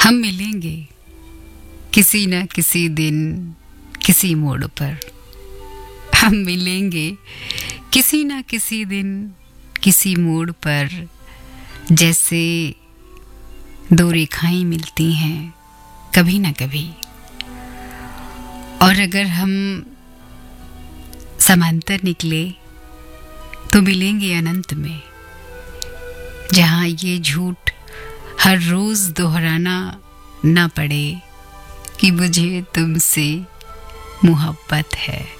हम मिलेंगे किसी न किसी दिन किसी मोड़ पर। हम मिलेंगे किसी न किसी दिन किसी मोड़ पर, जैसे दो रेखाएं मिलती हैं कभी न कभी। और अगर हम समांतर निकले तो मिलेंगे अनंत में, जहां ये झूठ हर रोज दोहराना ना पड़े कि मुझे तुमसे मोहब्बत है।